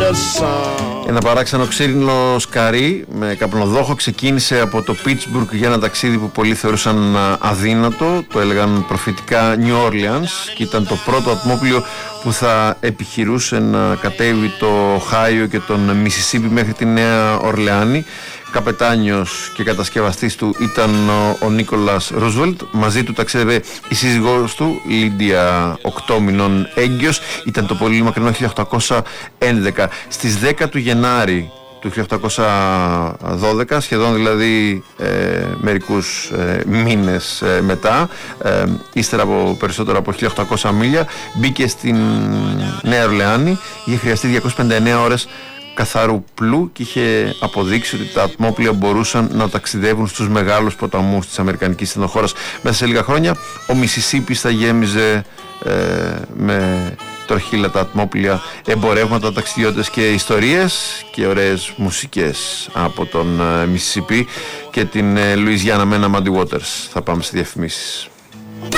Ένα παράξενο ξύλινο σκαρί με καπνοδόχο ξεκίνησε από το Pittsburgh για ένα ταξίδι που πολλοί θεωρούσαν αδύνατο. Το έλεγαν προφητικά New Orleans και ήταν το πρώτο ατμόπλιο που θα επιχειρούσε να κατέβει το Ohio και τον Μισισίπι μέχρι τη Νέα Ορλεάνη. Καπετάνιος και κατασκευαστής του ήταν ο Νίκολας Ρούσβελτ. Μαζί του ταξίδευε η σύζυγός του, Λίντια, 8 μηνών έγκυος. Ήταν το πολύ μακρινό 1811. Στις 10 του Γενάρη του 1812, σχεδόν δηλαδή μερικούς μήνες μετά, ύστερα από περισσότερο από 1800 μίλια, μπήκε στην Νέα Ορλεάνη. Είχε χρειαστεί 259 ώρες καθαρού πλού και είχε αποδείξει ότι τα ατμόπλια μπορούσαν να ταξιδεύουν στους μεγάλους ποταμούς της Αμερικανικής στενοχώρας. Μέσα σε λίγα χρόνια ο Μισισίπης θα γέμιζε με τροχύλα τα ατμόπλια, εμπορεύματα, ταξιδιώτες και ιστορίες και ωραίες μουσικές από τον Μισισίπη και την Λουιζιάννα με ένα Muddy Waters. Θα πάμε σε διαφημίσεις.